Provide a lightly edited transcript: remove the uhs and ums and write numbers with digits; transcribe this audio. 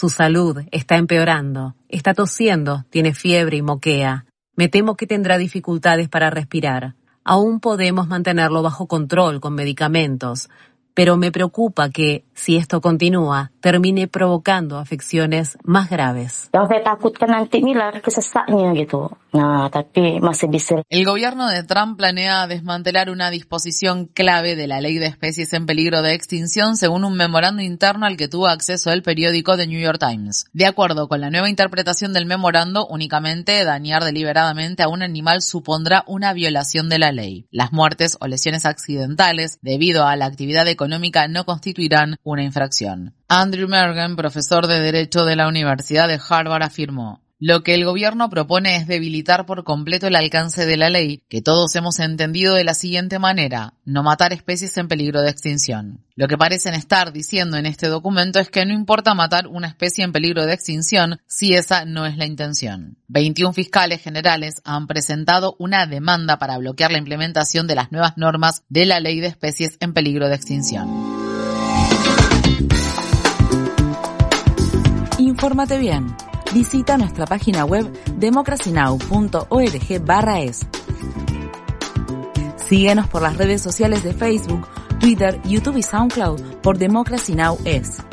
Su salud está empeorando, está tosiendo, tiene fiebre y moquea. Me temo que tendrá dificultades para respirar. Aún podemos mantenerlo bajo control con medicamentos, pero me preocupa que, si esto continúa, termine provocando afecciones más graves. El gobierno de Trump planea desmantelar una disposición clave de la Ley de Especies en Peligro de Extinción, según un memorando interno al que tuvo acceso el periódico The New York Times. De acuerdo con la nueva interpretación del memorando, únicamente dañar deliberadamente a un animal supondrá una violación de la ley. Las muertes o lesiones accidentales, debido a la actividad económica, no constituirán una infracción. Andrew Mergen, profesor de Derecho de la Universidad de Harvard, afirmó: lo que el gobierno propone es debilitar por completo el alcance de la ley, que todos hemos entendido de la siguiente manera: no matar especies en peligro de extinción. Lo que parecen estar diciendo en este documento es que no importa matar una especie en peligro de extinción si esa no es la intención. 21 fiscales generales han presentado una demanda para bloquear la implementación de las nuevas normas de la Ley de Especies en Peligro de Extinción. Infórmate bien. Visita nuestra página web democracynow.org/es. Síguenos por las redes sociales de Facebook, Twitter, YouTube y SoundCloud por Democracy Now! Es.